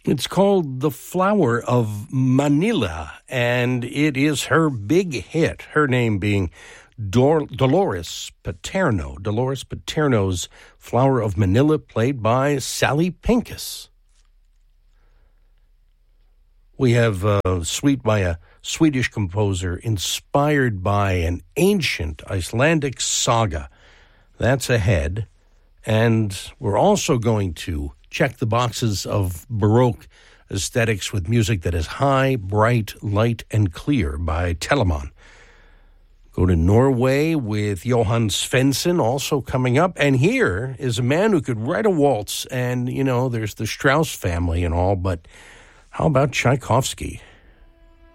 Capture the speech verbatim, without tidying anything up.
It's called The Flower of Manila, and it is her big hit, her name being Dor- Dolores Paterno. Dolores Paterno's Flower of Manila, played by Sally Pincus. We have a suite by a Swedish composer inspired by an ancient Icelandic saga. That's ahead. And we're also going to check the boxes of Baroque aesthetics with music that is high, bright, light, and clear by Telemann. Go to Norway with Johan Svensson also coming up. And here is a man who could write a waltz. And, you know, there's the Strauss family and all, but how about Tchaikovsky?